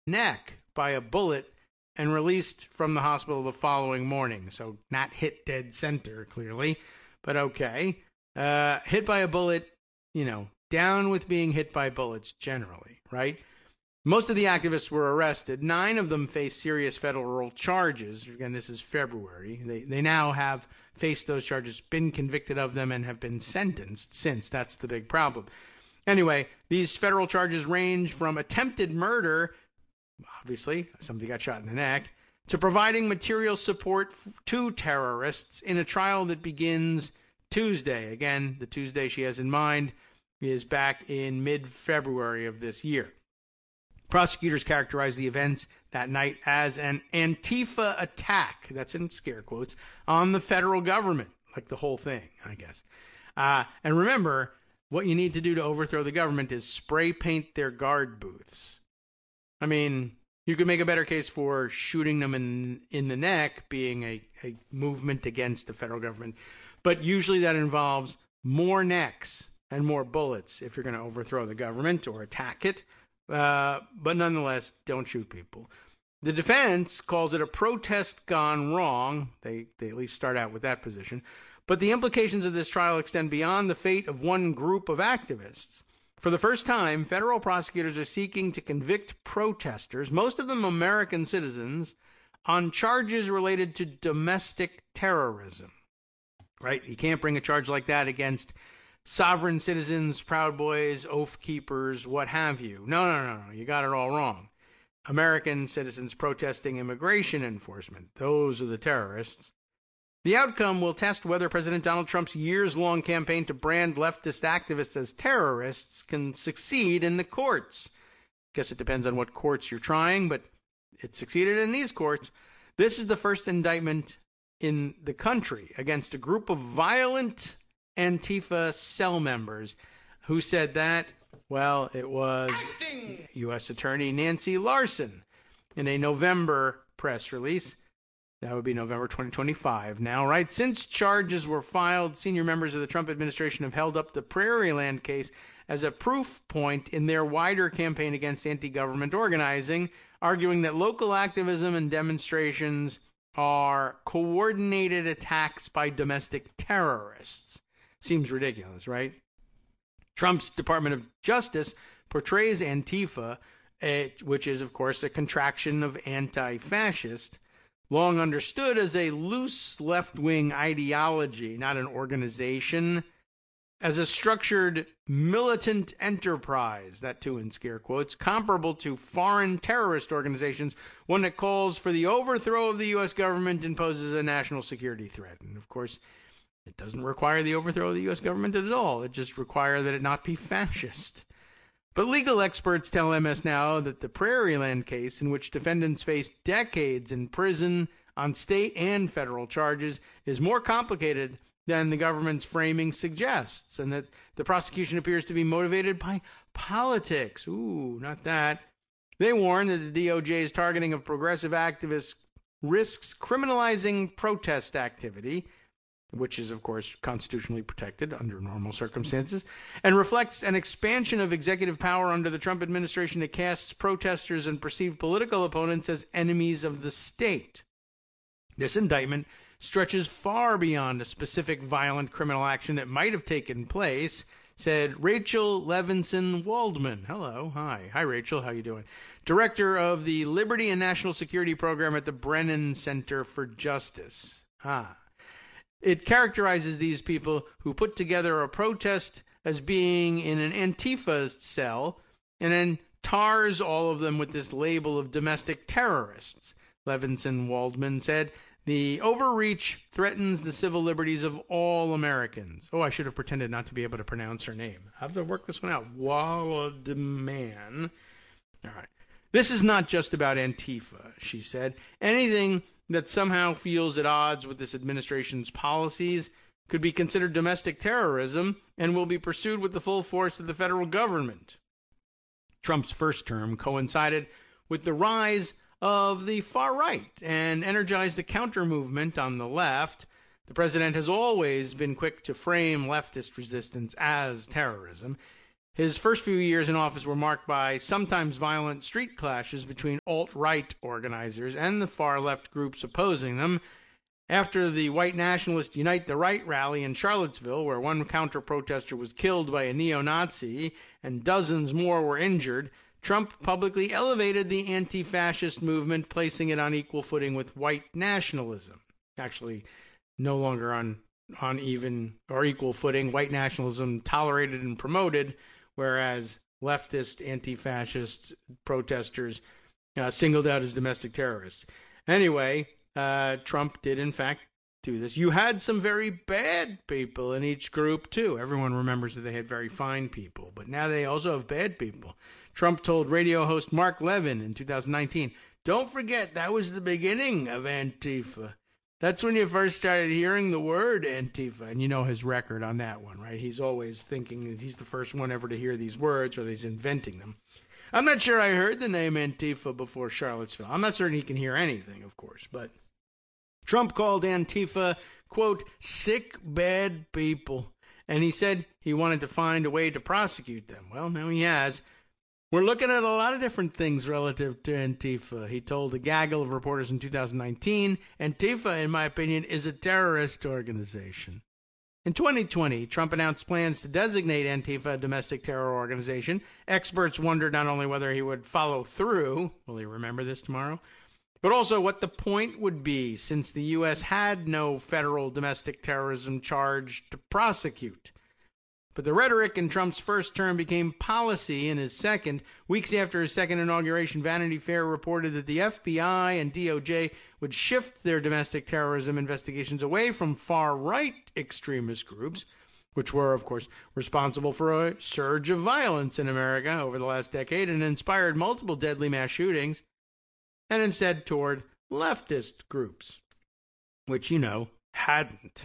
neck by a bullet and released from the hospital the following morning. So not hit dead center, clearly, but okay. Hit by a bullet, down with being hit by bullets generally, right? Most of the activists were arrested. 9 of them faced serious federal charges. Again, this is February. They now have faced those charges, been convicted of them, and have been sentenced since. That's the big problem. Anyway, these federal charges range from attempted murder, obviously, somebody got shot in the neck, to providing material support to terrorists in a trial that begins Tuesday. Again, the Tuesday she has in mind is back in mid-February of this year. Prosecutors characterized the events that night as an Antifa attack, that's in scare quotes, on the federal government, like the whole thing, I guess. And remember, what you need to do to overthrow the government is spray paint their guard booths. I mean, you could make a better case for shooting them in the neck being a movement against the federal government, but usually that involves more necks and more bullets if you're going to overthrow the government or attack it. But nonetheless, don't shoot people. The defense calls it a protest gone wrong. They at least start out with that position. But the implications of this trial extend beyond the fate of one group of activists. For the first time, federal prosecutors are seeking to convict protesters, most of them American citizens, on charges related to domestic terrorism. Right? You can't bring a charge like that against sovereign citizens, Proud Boys, Oath Keepers, what have you. No. You got it all wrong. American citizens protesting immigration enforcement. Those are the terrorists. The outcome will test whether President Donald Trump's years-long campaign to brand leftist activists as terrorists can succeed in the courts. Guess it depends on what courts you're trying, but it succeeded in these courts. This is the first indictment in the country against a group of violent Antifa cell members. Who said that? Well, it was U.S. Attorney Nancy Larson in a November press release. That would be November 2025 now, right? Since charges were filed, senior members of the Trump administration have held up the Prairieland case as a proof point in their wider campaign against anti-government organizing, arguing that local activism and demonstrations are coordinated attacks by domestic terrorists. Seems ridiculous, right? Trump's Department of Justice portrays Antifa, which is, of course, a contraction of anti-fascist, long understood as a loose left-wing ideology, not an organization, as a structured militant enterprise, that too in scare quotes, comparable to foreign terrorist organizations, one that calls for the overthrow of the U.S. government and poses a national security threat. And, of course, it doesn't require the overthrow of the U.S. government at all. It just requires that it not be fascist. But legal experts tell MS Now that the Prairieland case, in which defendants faced decades in prison on state and federal charges, is more complicated than the government's framing suggests, and that the prosecution appears to be motivated by politics. Ooh, not that. They warn that the DOJ's targeting of progressive activists risks criminalizing protest activity, which is, of course, constitutionally protected under normal circumstances, and reflects an expansion of executive power under the Trump administration that casts protesters and perceived political opponents as enemies of the state. This indictment stretches far beyond a specific violent criminal action that might have taken place, said Rachel Levinson Waldman. Hello. Hi, Rachel. How you doing? Director of the Liberty and National Security Program at the Brennan Center for Justice. It characterizes these people who put together a protest as being in an Antifa cell and then tars all of them with this label of domestic terrorists. Levinson Waldman said, the overreach threatens the civil liberties of all Americans. Oh, I should have pretended not to be able to pronounce her name. I have to work this one out. Waldman. All right. This is not just about Antifa, she said. Anything that somehow feels at odds with this administration's policies could be considered domestic terrorism and will be pursued with the full force of the federal government. Trump's first term coincided with the rise of the far right and energized a counter-movement on the left. The president has always been quick to frame leftist resistance as terrorism. His first few years in office were marked by sometimes violent street clashes between alt-right organizers and the far-left groups opposing them. After the white nationalist Unite the Right rally in Charlottesville, where one counter-protester was killed by a neo-Nazi and dozens more were injured, Trump publicly elevated the anti-fascist movement, placing it on equal footing with white nationalism. Actually, no longer on even or equal footing. White nationalism tolerated and promoted, whereas leftist anti-fascist protesters singled out as domestic terrorists. Anyway, Trump did in fact do this. You had some very bad people in each group too. Everyone remembers that they had very fine people, but now they also have bad people. Trump told radio host Mark Levin in 2019, "Don't forget that was the beginning of Antifa. That's when you first started hearing the word Antifa." And you know his record on that one, right? He's always thinking that he's the first one ever to hear these words, or he's inventing them. I'm not sure I heard the name Antifa before Charlottesville. I'm not certain he can hear anything, of course, but Trump called Antifa, quote, sick, bad people, and he said he wanted to find a way to prosecute them. Well, now he has. "We're looking at a lot of different things relative to Antifa," he told a gaggle of reporters in 2019. "Antifa, in my opinion, is a terrorist organization." In 2020, Trump announced plans to designate Antifa a domestic terror organization. Experts wondered not only whether he would follow through, will he remember this tomorrow, but also what the point would be, since the U.S. had no federal domestic terrorism charge to prosecute. But the rhetoric in Trump's first term became policy in his second. Weeks after his second inauguration, Vanity Fair reported that the FBI and DOJ would shift their domestic terrorism investigations away from far-right extremist groups, which were, of course, responsible for a surge of violence in America over the last decade and inspired multiple deadly mass shootings, and instead toward leftist groups, which, hadn't.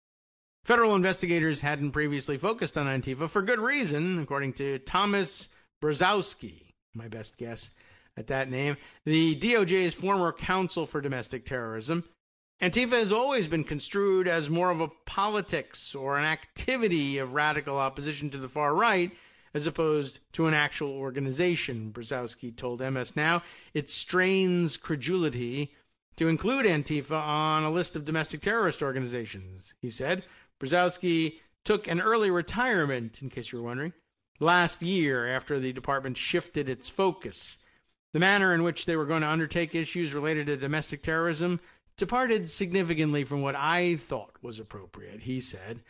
Federal investigators hadn't previously focused on Antifa for good reason, according to Thomas Brzezowski, my best guess at that name, the DOJ's former counsel for domestic terrorism. Antifa has always been construed as more of a politics or an activity of radical opposition to the far right, as opposed to an actual organization, Brzezowski told MS Now. It strains credulity to include Antifa on a list of domestic terrorist organizations, he said. Brzezowski took an early retirement, in case you were wondering, last year after the department shifted its focus. The manner in which they were going to undertake issues related to domestic terrorism departed significantly from what I thought was appropriate, he said.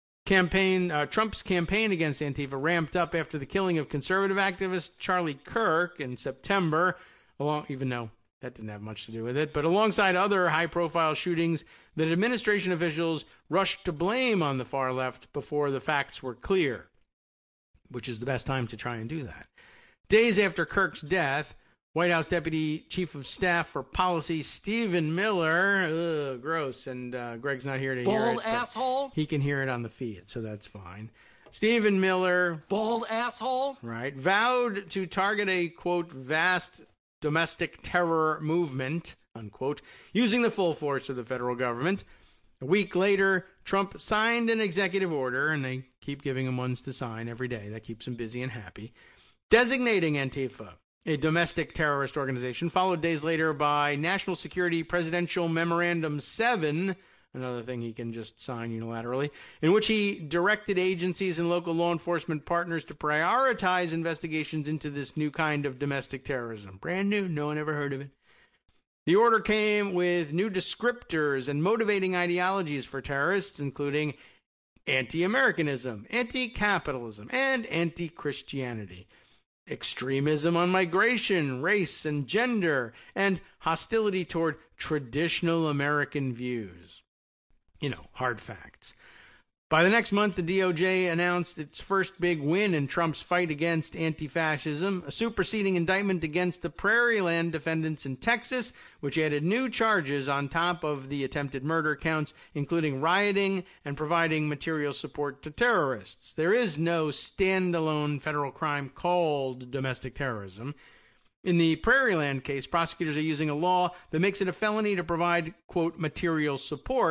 Trump's campaign against Antifa ramped up after the killing of conservative activist Charlie Kirk in September, even though that didn't have much to do with it, but alongside other high-profile shootings that administration officials rushed to blame on the far left before the facts were clear, which is the best time to try and do that. Days after Kirk's death, White House Deputy Chief of Staff for Policy Stephen Miller, gross, and Greg's not here to hear it. Bald asshole. He can hear it on the feed, so that's fine. Stephen Miller, bald asshole, right, vowed to target a, quote, vast domestic terror movement, unquote, using the full force of the federal government. A week later, Trump signed an executive order, and they keep giving him ones to sign every day. That keeps him busy and happy, designating Antifa a domestic terrorist organization, followed days later by National Security Presidential Memorandum 7, another thing he can just sign unilaterally, in which he directed agencies and local law enforcement partners to prioritize investigations into this new kind of domestic terrorism. Brand new, no one ever heard of it. The order came with new descriptors and motivating ideologies for terrorists, including anti-Americanism, anti-capitalism, and anti-Christianity, extremism on migration, race, and gender, and hostility toward traditional American views. Hard facts. By the next month, the DOJ announced its first big win in Trump's fight against anti-fascism, a superseding indictment against the Prairieland defendants in Texas, which added new charges on top of the attempted murder counts, including rioting and providing material support to terrorists. There is no standalone federal crime called domestic terrorism. In the Prairieland case, prosecutors are using a law that makes it a felony to provide, quote, material support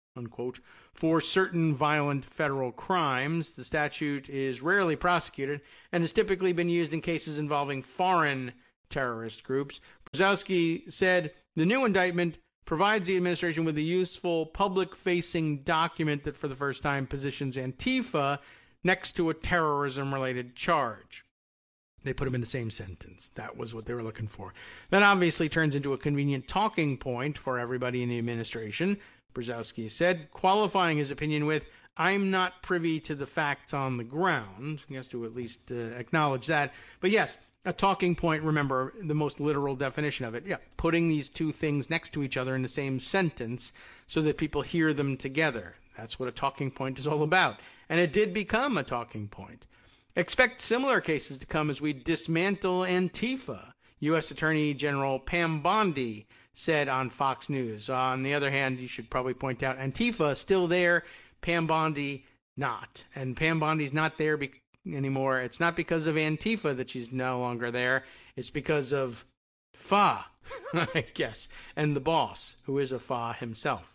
unquote, for certain violent federal crimes. The statute is rarely prosecuted and has typically been used in cases involving foreign terrorist groups. Brzezowski said the new indictment provides the administration with a useful public-facing document that for the first time positions Antifa next to a terrorism-related charge. They put them in the same sentence. That was what they were looking for. That obviously turns into a convenient talking point for everybody in the administration, Brzezowski said, qualifying his opinion with, "I'm not privy to the facts on the ground." He has to at least acknowledge that. But yes, a talking point, remember the most literal definition of it. Yeah, putting these two things next to each other in the same sentence so that people hear them together. That's what a talking point is all about. And it did become a talking point. Expect similar cases to come as we dismantle Antifa, U.S. Attorney General Pam Bondi said on Fox News. On the other hand, you should probably point out Antifa still there, Pam Bondi not. And Pam Bondi's not there anymore. It's not because of Antifa that she's no longer there. It's because of FA, I guess, and the boss, who is a FA himself.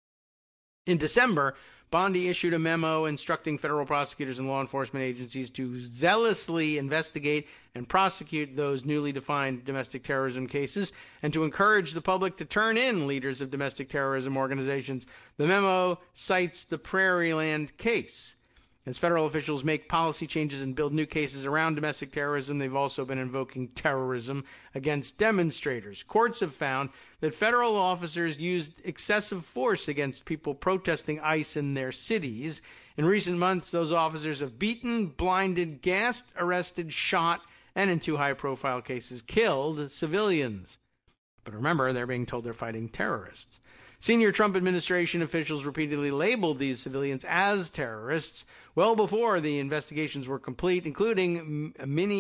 In December, Bondi issued a memo instructing federal prosecutors and law enforcement agencies to zealously investigate and prosecute those newly defined domestic terrorism cases and to encourage the public to turn in leaders of domestic terrorism organizations. The memo cites the Prairieland case. As federal officials make policy changes and build new cases around domestic terrorism, they've also been invoking terrorism against demonstrators. Courts have found that federal officers used excessive force against people protesting ICE in their cities. In recent months, those officers have beaten, blinded, gassed, arrested, shot, and in two high-profile cases, killed civilians. But remember, they're being told they're fighting terrorists. Senior Trump administration officials repeatedly labeled these civilians as terrorists well before the investigations were complete, including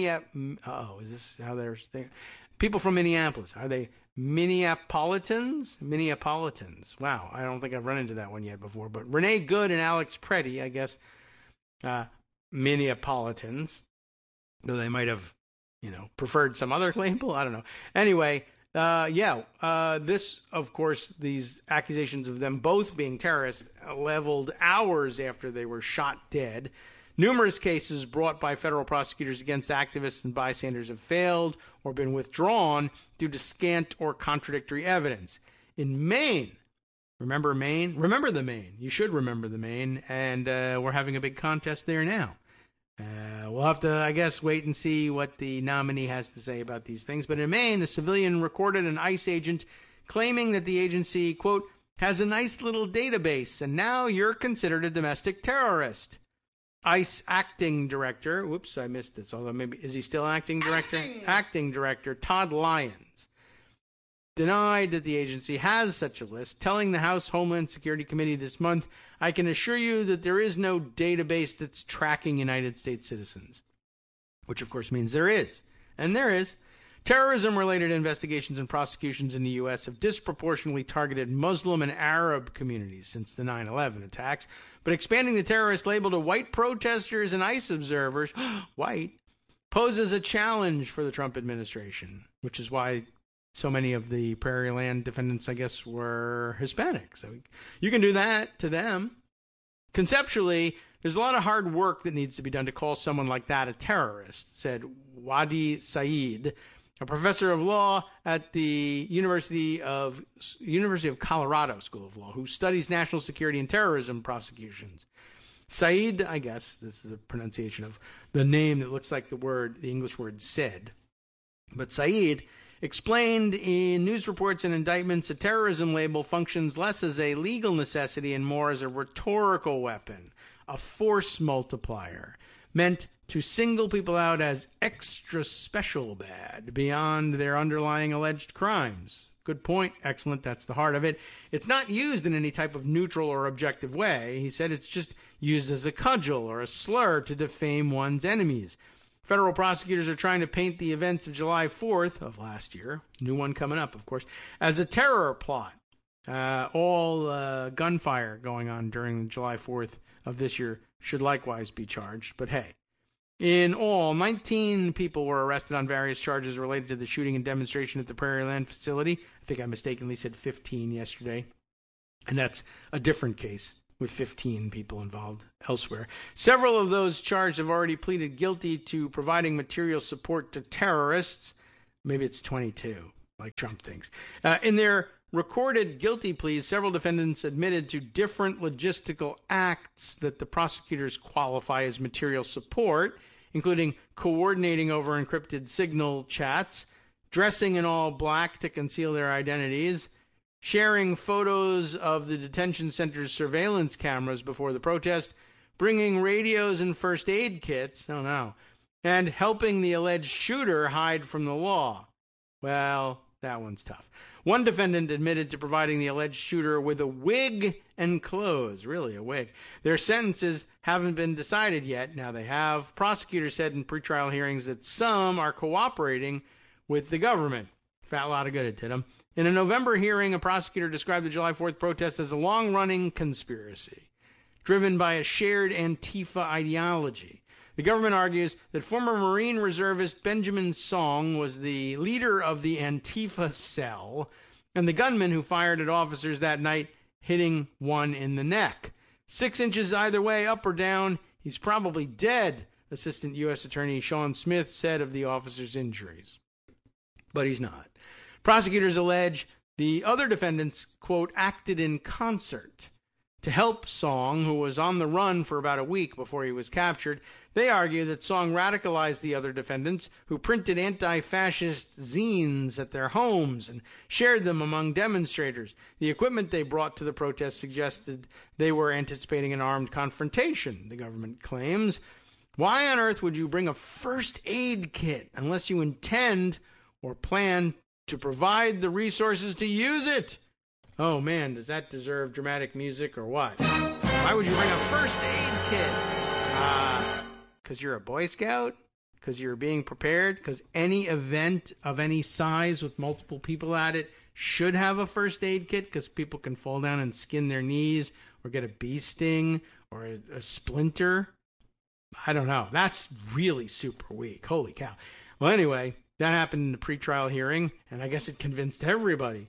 people from Minneapolis. Are they Minneapolitans? Minneapolitans. Wow, I don't think I've run into that one yet before. But Renee Good and Alex Preddy, I guess, Minneapolitans, though they might have, preferred some other label. I don't know. Anyway. This, of course, these accusations of them both being terrorists leveled hours after they were shot dead. Numerous cases brought by federal prosecutors against activists and bystanders have failed or been withdrawn due to scant or contradictory evidence. In Maine, remember Maine? Remember the Maine. You should remember the Maine, and we're having a big contest there now. We'll have to, I guess, wait and see what the nominee has to say about these things. But in Maine, a civilian recorded an ICE agent claiming that the agency, quote, has a nice little database, and now you're considered a domestic terrorist. ICE acting director, whoops, I missed this, although maybe, is he still acting director? Acting director Todd Lyons denied that the agency has such a list, telling the House Homeland Security Committee this month, "I can assure you that there is no database that's tracking United States citizens," which of course means there is. And there is. Terrorism-related investigations and prosecutions in the U.S. have disproportionately targeted Muslim and Arab communities since the 9/11 attacks, but expanding the terrorist label to white protesters and ICE observers, white, poses a challenge for the Trump administration, which is why so many of the Prairieland defendants, I guess, were Hispanic. So you can do that to them. Conceptually, there's a lot of hard work that needs to be done to call someone like that a terrorist, said Wadi Saeed, a professor of law at the University of Colorado School of Law, who studies national security and terrorism prosecutions. Saeed, I guess this is a pronunciation of the name that looks like the English word said. But Saeed explained in news reports and indictments a terrorism label functions less as a legal necessity and more as a rhetorical weapon, a force multiplier, meant to single people out as extra special bad beyond their underlying alleged crimes. Good point. Excellent. That's the heart of it. It's not used in any type of neutral or objective way. He said it's just used as a cudgel or a slur to defame one's enemies. Federal prosecutors are trying to paint the events of July 4th of last year, new one coming up, of course, as a terror plot. All gunfire going on during July 4th of this year should likewise be charged. But hey, in all, 19 people were arrested on various charges related to the shooting and demonstration at the Prairieland facility. I think I mistakenly said 15 yesterday. And that's a different case with 15 people involved elsewhere. Several of those charged have already pleaded guilty to providing material support to terrorists. Maybe it's 22, like Trump thinks. In their recorded guilty pleas, several defendants admitted to different logistical acts that the prosecutors qualify as material support, including coordinating over encrypted signal chats, dressing in all black to conceal their identities, sharing photos of the detention center's surveillance cameras before the protest, bringing radios and first aid kits, and helping the alleged shooter hide from the law. Well, that one's tough. One defendant admitted to providing the alleged shooter with a wig and clothes. Really, a wig. Their sentences haven't been decided yet. Now they have. Prosecutors said in pretrial hearings that some are cooperating with the government. Fat lot of good it did them. In a November hearing, a prosecutor described the July 4th protest as a long-running conspiracy driven by a shared Antifa ideology. The government argues that former Marine reservist Benjamin Song was the leader of the Antifa cell and the gunman who fired at officers that night, hitting one in the neck. 6 inches either way, up or down, he's probably dead, Assistant U.S. Attorney Sean Smith said of the officer's injuries. But he's not. Prosecutors allege the other defendants, quote, acted in concert to help Song, who was on the run for about a week before he was captured. They argue that Song radicalized the other defendants, who printed anti-fascist zines at their homes and shared them among demonstrators. The equipment they brought to the protest suggested they were anticipating an armed confrontation, the government claims. Why on earth would you bring a first aid kit unless you intend or plan to provide the resources to use it? Oh man, does that deserve dramatic music or what? Why would you bring a first aid kit? Because you're a Boy Scout? Because you're being prepared? Because any event of any size with multiple people at it should have a first aid kit? Because people can fall down and skin their knees or get a bee sting or a splinter? I don't know. That's really super weak. Holy cow. Well, anyway, that happened in the pretrial hearing, and I guess it convinced everybody.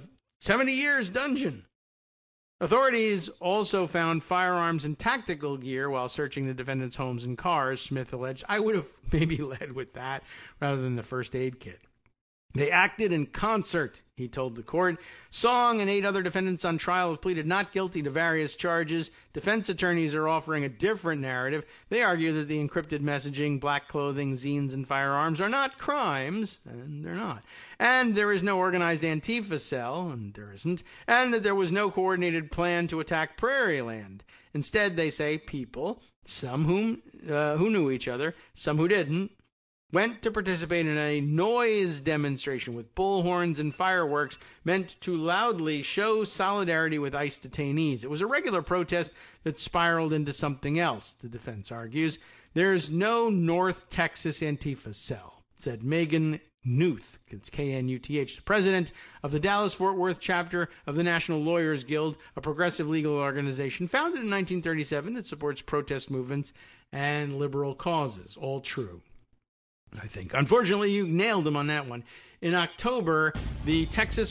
70 years dungeon. Authorities also found firearms and tactical gear while searching the defendants' homes and cars, Smith alleged. I would have maybe led with that rather than the first aid kit. They acted in concert, he told the court. Song and 8 other defendants on trial have pleaded not guilty to various charges. Defense attorneys are offering a different narrative. They argue that the encrypted messaging, black clothing, zines, and firearms are not crimes, and they're not. And there is no organized Antifa cell, and there isn't. And that there was no coordinated plan to attack Prairieland. Instead, they say people, some who knew each other, some who didn't, went to participate in a noise demonstration with bullhorns and fireworks meant to loudly show solidarity with ICE detainees. It was a regular protest that spiraled into something else, the defense argues. There's no North Texas Antifa cell, said Megan Knuth, it's K-N-U-T-H, the president of the Dallas-Fort Worth chapter of the National Lawyers Guild, a progressive legal organization founded in 1937 that supports protest movements and liberal causes. All true, I think. Unfortunately, you nailed him on that one. In October, a Texas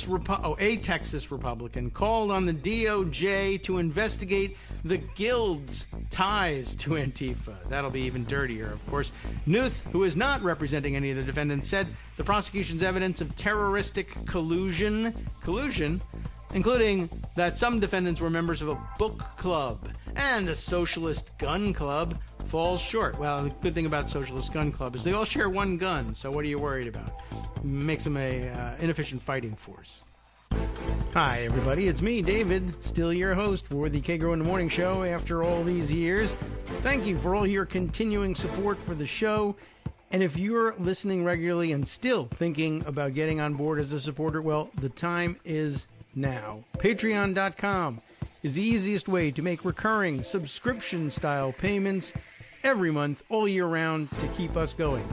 Republican called on the DOJ to investigate the Guild's ties to Antifa. That'll be even dirtier, of course. Knuth, who is not representing any of the defendants, said the prosecution's evidence of terroristic collusion, including that some defendants were members of a book club and a socialist gun club, falls short. Well, the good thing about Socialist Gun Club is they all share one gun, so what are you worried about? It makes them a inefficient fighting force. Hi, everybody. It's me, David, still your host for the K-Grow in the Morning Show after all these years. Thank you for all your continuing support for the show. And if you're listening regularly and still thinking about getting on board as a supporter, well, the time is now. Patreon.com is the easiest way to make recurring subscription-style payments every month, all year round, to keep us going.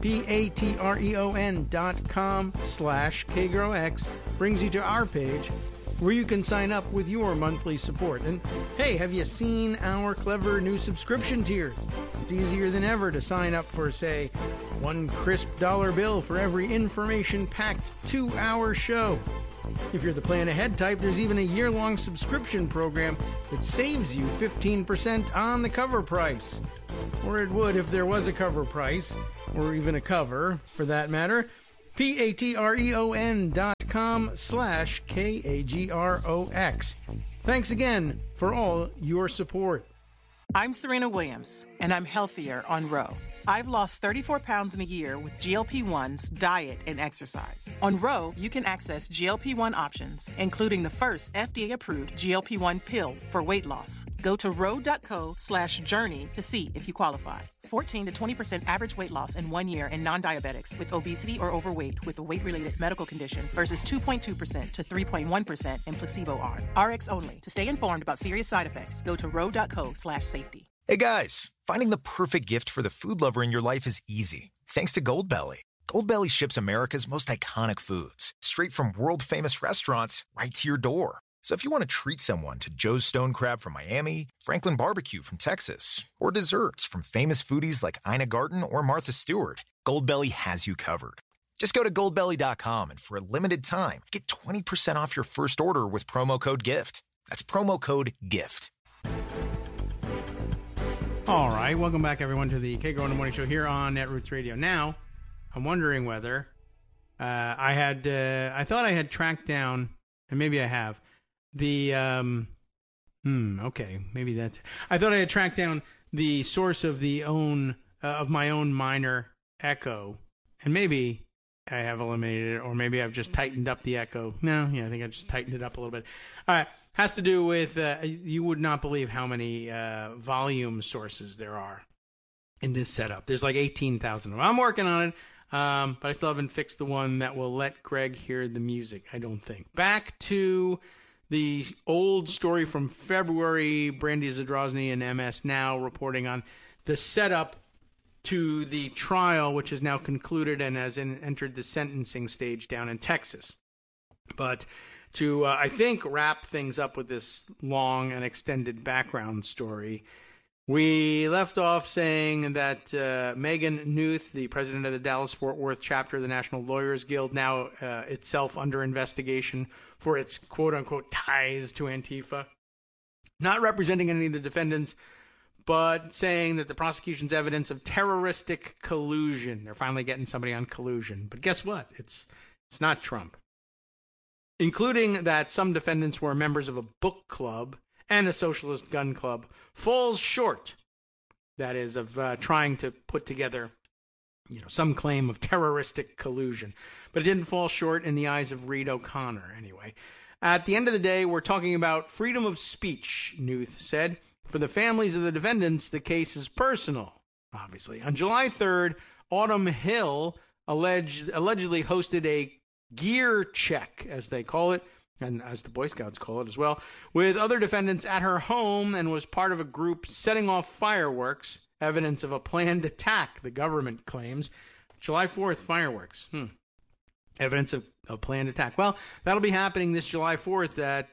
Patreon.com/KGrowX brings you to our page where you can sign up with your monthly support. And hey, have you seen our clever new subscription tiers? It's easier than ever to sign up for, say, $1 crisp dollar bill for every information-packed 2-hour show. If you're the plan ahead type, there's even a year-long subscription program that saves you 15% on the cover price. Or it would if there was a cover price, or even a cover, for that matter. patreon.com/KAGROX. Thanks again for all your support. I'm Serena Williams, and I'm healthier on Ro. I've lost 34 pounds in a year with GLP-1s, diet, and exercise. On Ro, you can access GLP-1 options, including the first FDA-approved GLP-1 pill for weight loss. Go to ro.co/journey to see if you qualify. 14 to 20% average weight loss in 1 year in non-diabetics with obesity or overweight with a weight-related medical condition versus 2.2% to 3.1% in placebo arm. RX only. To stay informed about serious side effects, go to ro.co/safety. Hey guys, finding the perfect gift for the food lover in your life is easy. Thanks to Goldbelly. Goldbelly ships America's most iconic foods straight from world-famous restaurants right to your door. So if you want to treat someone to Joe's Stone Crab from Miami, Franklin Barbecue from Texas, or desserts from famous foodies like Ina Garten or Martha Stewart, Goldbelly has you covered. Just go to goldbelly.com and for a limited time, get 20% off your first order with promo code GIFT. That's promo code GIFT. All right, welcome back, everyone, to the Kagro in the Morning Show here on Netroots Radio. Now, I'm wondering whether I thought I had tracked down, and maybe I have, the, okay, maybe that's, I thought I had tracked down the source of of my own minor echo, and maybe I have eliminated it, or maybe I've just tightened up the echo. No, yeah, I think I just tightened it up a little bit. All right. Has to do with, you would not believe how many volume sources there are in this setup. There's like 18,000. I'm working on it, but I still haven't fixed the one that will let Greg hear the music, I don't think. Back to the old story from February, Brandy Zadrozny and MS Now reporting on the setup to the trial, which is now concluded and has entered the sentencing stage down in Texas. But to, I think, wrap things up with this long and extended background story, we left off saying that Megan Nuth, the president of the Dallas-Fort Worth chapter of the National Lawyers Guild, now itself under investigation for its quote-unquote ties to Antifa, not representing any of the defendants, but saying that the prosecution's evidence of terroristic collusion. They're finally getting somebody on collusion. But guess what? It's not Trump. Including that some defendants were members of a book club and a socialist gun club, falls short, that is, of trying to put together, some claim of terroristic collusion. But it didn't fall short in the eyes of Reed O'Connor, anyway. At the end of the day, we're talking about freedom of speech, Nuth said. For the families of the defendants, the case is personal, obviously. On July 3rd, Autumn Hill allegedly hosted a gear check, as they call it, and as the Boy Scouts call it as well, with other defendants at her home and was part of a group setting off fireworks, evidence of a planned attack, the government claims. July 4th, fireworks. Evidence of a planned attack. Well, that'll be happening this July 4th at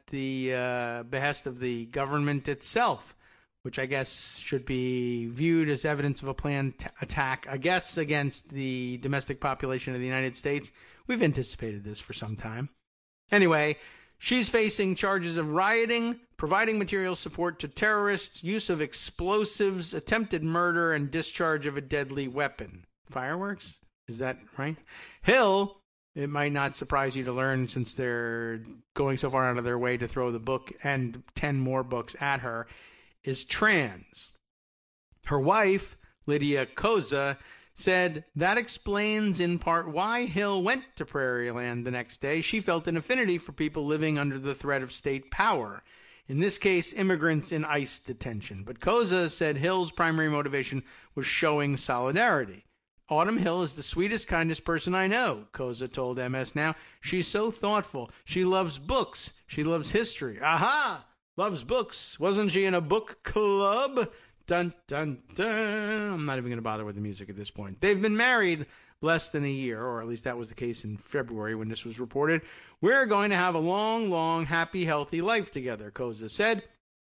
the behest of the government itself, which I guess should be viewed as evidence of a planned attack, I guess, against the domestic population of the United States. We've anticipated this for some time. Anyway, she's facing charges of rioting, providing material support to terrorists, use of explosives, attempted murder, and discharge of a deadly weapon. Fireworks? Is that right? Hill, it might not surprise you to learn, since they're going so far out of their way to throw the book and 10 more books at her, is trans. Her wife, Lydia Koza, said that explains in part why Hill went to Prairieland the next day. She felt an affinity for people living under the threat of state power, in this case immigrants in ICE detention. But Koza said Hill's primary motivation was showing solidarity. Autumn Hill is the sweetest, kindest person I know, Koza told MS Now. She's so thoughtful. She loves books. She loves history. Aha! Loves books. Wasn't she in a book club? Dun, dun, dun. I'm not even going to bother with the music at this point. They've been married less than a year, or at least that was the case in February when this was reported. We're going to have a long, long, happy, healthy life together, Koza said.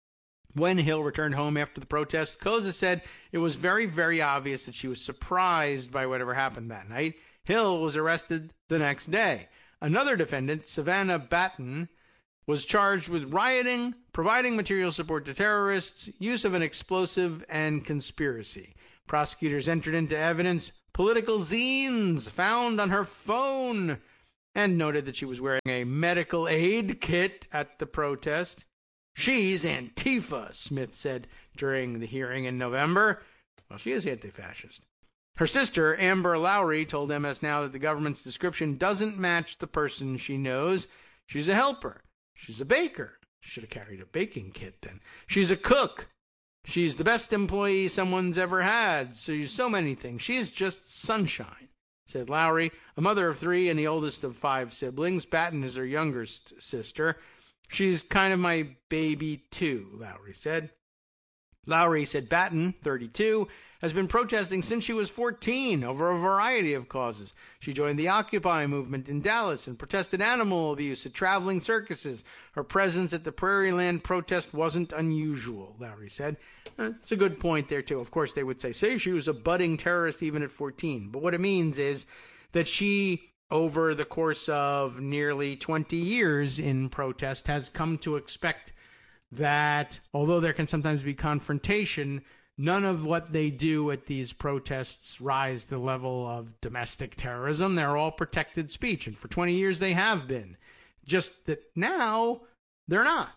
When Hill returned home after the protest, Koza said it was very, very obvious that she was surprised by whatever happened that night. Hill was arrested the next day. Another defendant, Savannah Batten, was charged with rioting, providing material support to terrorists, use of an explosive, and conspiracy. Prosecutors entered into evidence political zines found on her phone and noted that she was wearing a medical aid kit at the protest. She's Antifa, Smith said during the hearing in November. Well, she is anti-fascist. Her sister, Amber Lowry, told MS Now that the government's description doesn't match the person she knows. She's a helper. She's a baker. Should have carried a baking kit then. She's a cook. She's the best employee someone's ever had. So she's so many things. She's just sunshine, said Lowry, a mother of 3 and the oldest of 5 siblings. Batten is her younger sister. She's kind of my baby, too, Lowry said. Lowry said Batten, 32, has been protesting since she was 14 over a variety of causes. She joined the Occupy movement in Dallas and protested animal abuse at traveling circuses. Her presence at the Prairieland protest wasn't unusual, Lowry said. It's a good point there, too. Of course, they would say she was a budding terrorist even at 14. But what it means is that she, over the course of nearly 20 years in protest, has come to expect that although there can sometimes be confrontation, none of what they do at these protests rise to the level of domestic terrorism. They're all protected speech, and for 20 years they have been. Just that now they're not.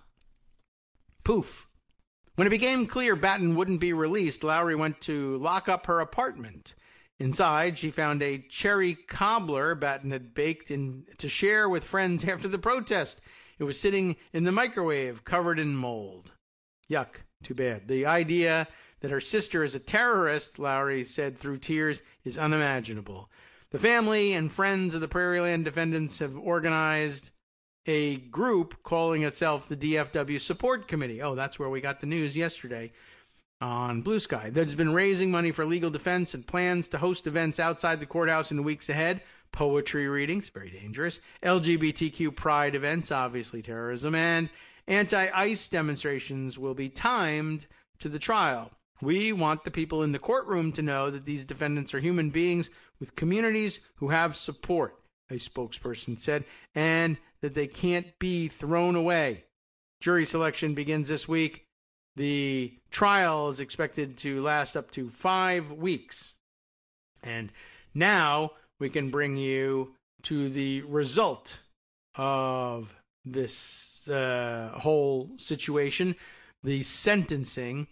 Poof. When it became clear Batten wouldn't be released, Lowry went to lock up her apartment. Inside, she found a cherry cobbler Batten had baked to share with friends after the protest. It was sitting in the microwave, covered in mold. Yuck, too bad. The idea that her sister is a terrorist, Lowry said through tears, is unimaginable. The family and friends of the Prairieland defendants have organized a group calling itself the DFW Support Committee. Oh, that's where we got the news yesterday on Blue Sky. That's been raising money for legal defense and plans to host events outside the courthouse in the weeks ahead. Poetry readings, very dangerous, LGBTQ pride events, obviously terrorism, and anti-ICE demonstrations will be timed to the trial. We want the people in the courtroom to know that these defendants are human beings with communities who have support, a spokesperson said, and that they can't be thrown away. Jury selection begins this week. The trial is expected to last up to 5 weeks. And now we can bring you to the result of this whole situation, the sentencing.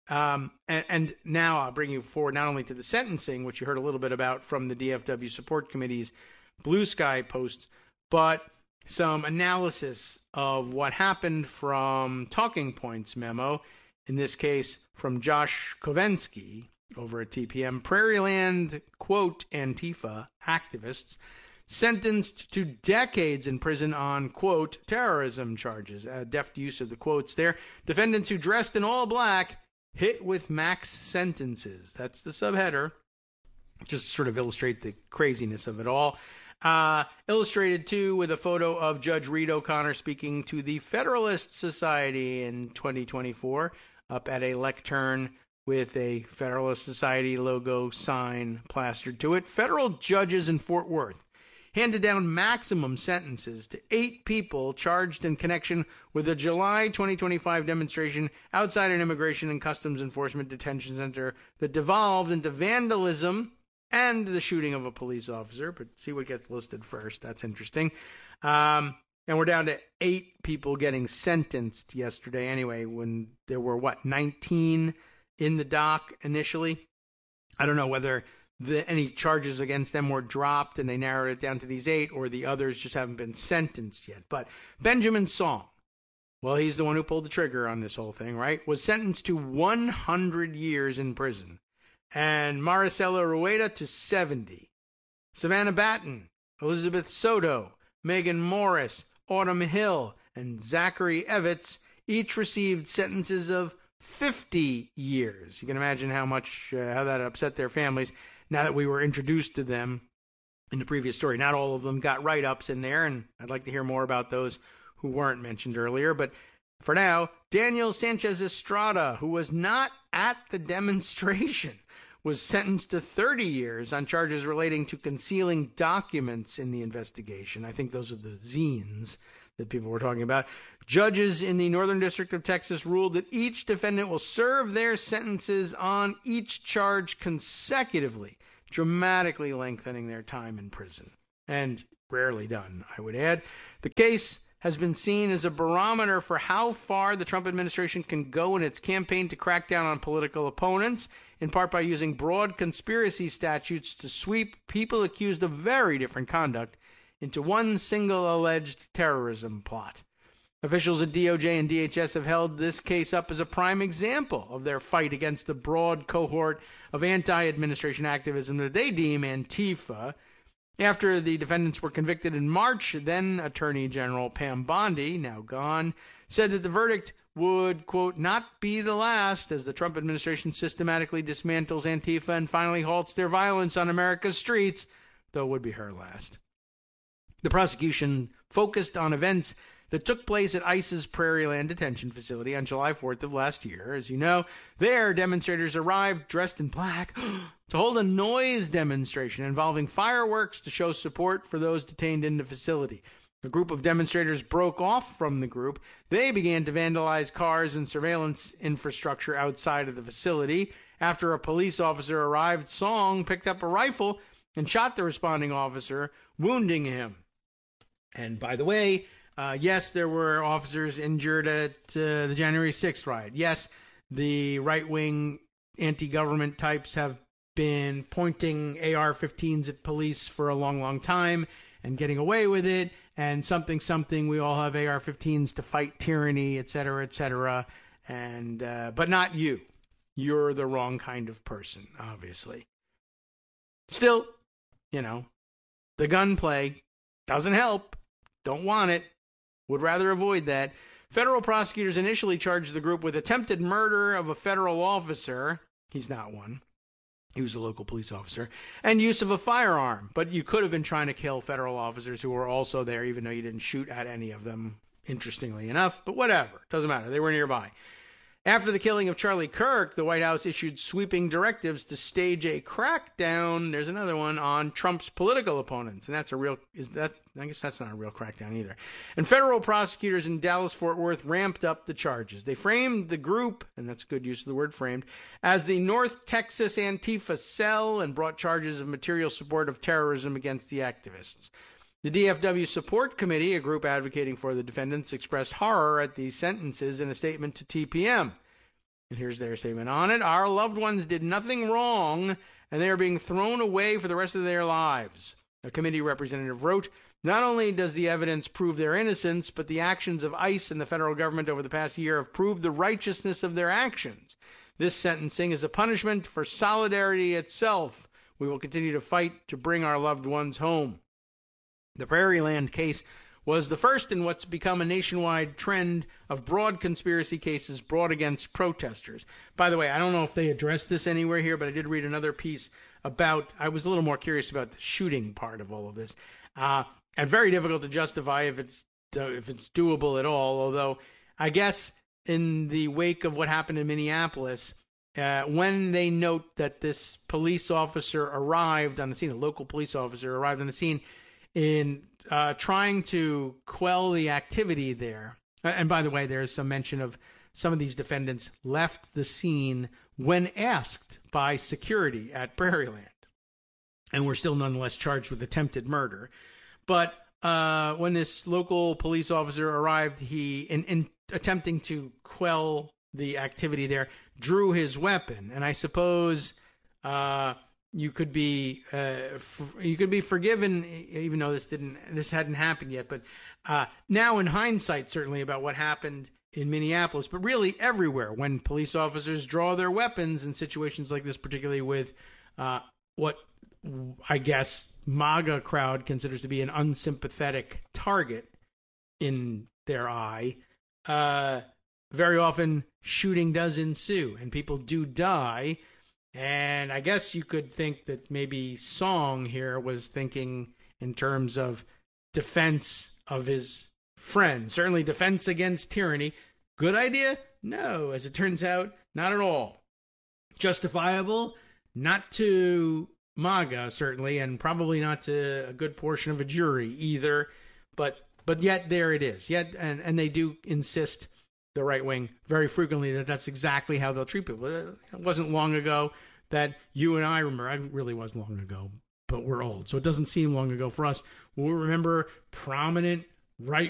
And now I'll bring you forward not only to the sentencing, which you heard a little bit about from the DFW Support Committee's Blue Sky post, but some analysis of what happened from Talking Points memo, in this case from Josh Kovensky over at TPM. Prairieland, quote, Antifa activists sentenced to decades in prison on, quote, terrorism charges. Deft use of the quotes there. Defendants who dressed in all black hit with max sentences. That's the subheader. Just to sort of illustrate the craziness of it all. Illustrated, too, with a photo of Judge Reed O'Connor speaking to the Federalist Society in 2024 up at a lectern with a Federalist Society logo sign plastered to it. Federal judges in Fort Worth handed down maximum sentences to 8 people charged in connection with a July 2025 demonstration outside an Immigration and Customs Enforcement detention center that devolved into vandalism and the shooting of a police officer. But see what gets listed first. That's interesting. And we're down to 8 people getting sentenced yesterday anyway, when there were, 19 in the dock initially. I don't know whether any charges against them were dropped and they narrowed it down to these 8, or the others just haven't been sentenced yet. But Benjamin Song, well, he's the one who pulled the trigger on this whole thing, right, was sentenced to 100 years in prison. And Maricela Rueda to 70. Savannah Batten, Elizabeth Soto, Megan Morris, Autumn Hill, and Zachary Evitz each received sentences of 50 years. You can imagine how that upset their families now that we were introduced to them in the previous story. Not all of them got write-ups in there, and I'd like to hear more about those who weren't mentioned earlier. But for now, Daniel Sanchez Estrada, who was not at the demonstration, was sentenced to 30 years on charges relating to concealing documents in the investigation. I think those are the zines that people were talking about. Judges in the Northern District of Texas ruled that each defendant will serve their sentences on each charge consecutively, dramatically lengthening their time in prison. And rarely done, I would add. The case has been seen as a barometer for how far the Trump administration can go in its campaign to crack down on political opponents, in part by using broad conspiracy statutes to sweep people accused of very different conduct into one single alleged terrorism plot. Officials at DOJ and DHS have held this case up as a prime example of their fight against the broad cohort of anti-administration activism that they deem Antifa. After the defendants were convicted in March, then Attorney General Pam Bondi, now gone, said that the verdict would, quote, not be the last as the Trump administration systematically dismantles Antifa and finally halts their violence on America's streets, though it would be her last. The prosecution focused on events that took place at ICE's Prairieland detention facility on July 4th of last year. As you know, there demonstrators arrived dressed in black to hold a noise demonstration involving fireworks to show support for those detained in the facility. A group of demonstrators broke off from the group. They began to vandalize cars and surveillance infrastructure outside of the facility. After a police officer arrived, Song picked up a rifle and shot the responding officer, wounding him. And by the way, yes, there were officers injured at the January 6th riot. Yes, the right-wing anti-government types have been pointing AR-15s at police for a long, long time and getting away with it, and something, we all have AR-15s to fight tyranny, et cetera, and but not you. You're the wrong kind of person, obviously. Still, the gunplay doesn't help. Don't want it. Would rather avoid that. Federal prosecutors initially charged the group with attempted murder of a federal officer. He's not one. He was a local police officer. And use of a firearm. But you could have been trying to kill federal officers who were also there, even though you didn't shoot at any of them, interestingly enough. But whatever. Doesn't matter. They were nearby. After the killing of Charlie Kirk, the White House issued sweeping directives to stage a crackdown. There's another one on Trump's political opponents. And I guess that's not a real crackdown either. And federal prosecutors in Dallas-Fort Worth ramped up the charges. They framed the group, and that's good use of the word framed, as the North Texas Antifa Cell and brought charges of material support of terrorism against the activists. The DFW Support Committee, a group advocating for the defendants, expressed horror at these sentences in a statement to TPM. And here's their statement on it. Our loved ones did nothing wrong, and they are being thrown away for the rest of their lives. A committee representative wrote, not only does the evidence prove their innocence, but the actions of ICE and the federal government over the past year have proved the righteousness of their actions. This sentencing is a punishment for solidarity itself. We will continue to fight to bring our loved ones home. The Prairieland case was the first in what's become a nationwide trend of broad conspiracy cases brought against protesters. By the way, I don't know if they addressed this anywhere here, but I did read another piece about, I was a little more curious about the shooting part of all of this. And very difficult to justify if it's doable at all, although I guess in the wake of what happened in Minneapolis, when they note that this police officer arrived on the scene, a local police officer arrived on the scene, in trying to quell the activity there. And by the way, there's some mention of some of these defendants left the scene when asked by security at Prairieland, and were still nonetheless charged with attempted murder. But when this local police officer arrived, he, in attempting to quell the activity there, drew his weapon. And I suppose you could be forgiven, even though this hadn't happened yet. But now, in hindsight, certainly about what happened in Minneapolis, but really everywhere, when police officers draw their weapons in situations like this, particularly with what I guess MAGA crowd considers to be an unsympathetic target in their eye, very often shooting does ensue and people do die. And I guess you could think that maybe Song here was thinking in terms of defense of his friend, certainly defense against tyranny. Good idea? No, as it turns out, not at all. Justifiable? Not to MAGA, certainly, and probably not to a good portion of a jury either. But yet there it is. Yet, and they do insist, the right wing, very frequently, that that's exactly how they'll treat people. It wasn't long ago that you and I remember. It really was long ago, but we're old, so it doesn't seem long ago for us. We'll remember prominent right